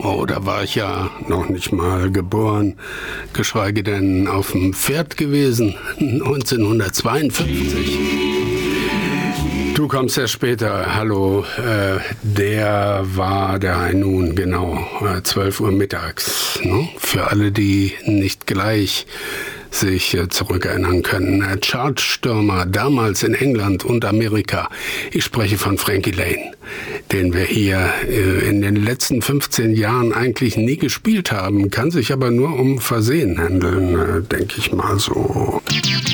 Oh, da war ich ja noch nicht mal geboren, geschweige denn auf dem Pferd gewesen, 1952. Du kommst ja später, hallo, der war der High Noon, genau, 12 Uhr mittags, ne? Für alle, die nicht gleich sich zurückerinnern können. Chartstürmer damals in England und Amerika. Ich spreche von Frankie Laine, den wir hier in den letzten 15 Jahren eigentlich nie gespielt haben, kann sich aber nur um Versehen handeln, denke ich mal so.